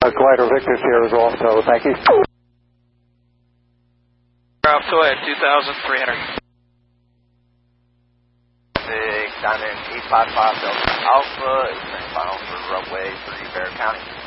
Glider Victor's here as well, so thank you. Alpha at 2,300. 6, Diamond 855 Delta Alpha, is turning final for runway 3 Bear County.